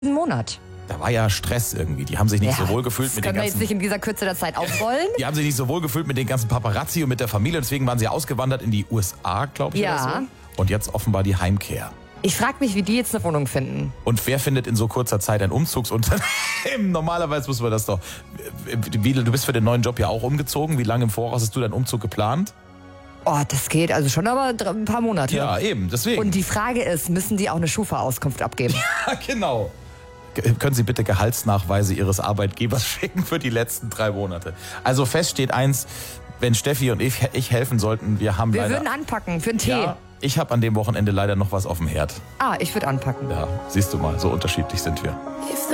Einen Monat. Da war ja Stress irgendwie. Die haben sich nicht so wohl gefühlt mit den ganzen... können wir jetzt nicht in dieser Kürze der Zeit aufrollen? Die haben sich nicht so wohl gefühlt mit den ganzen Paparazzi und mit der Familie. Deswegen waren sie ausgewandert in die USA, glaube ich. Ja. Oder so. Und jetzt offenbar die Heimkehr. Ich frage mich, wie die jetzt eine Wohnung finden. Und wer findet in so kurzer Zeit ein Umzugsunternehmen? Normalerweise muss man das doch... Du bist für den neuen Job ja auch umgezogen. Wie lange im Voraus hast du deinen Umzug geplant? Oh, das geht also schon aber ein paar Monate. Ja, eben, deswegen. Und die Frage ist, müssen die auch eine Schufa-Auskunft abgeben? Ja, genau. Können Sie bitte Gehaltsnachweise Ihres Arbeitgebers schicken für die letzten 3 Monate? Also fest steht eins, wenn Steffi und ich helfen sollten, wir würden anpacken für einen Tee. Ja, ich habe an dem Wochenende leider noch was auf dem Herd. Ich würde anpacken. Ja, siehst du mal, so unterschiedlich sind wir.